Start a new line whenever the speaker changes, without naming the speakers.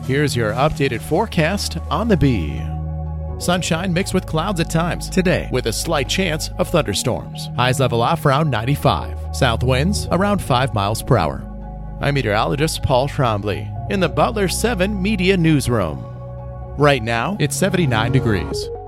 Here's your updated forecast on the Bee. Sunshine mixed with clouds at times today, with a slight chance of thunderstorms. Highs level off around 95. South winds around 5 miles per hour. I'm meteorologist Paul Trombley in the Butler 7 Media Newsroom. Right now, it's 79 degrees.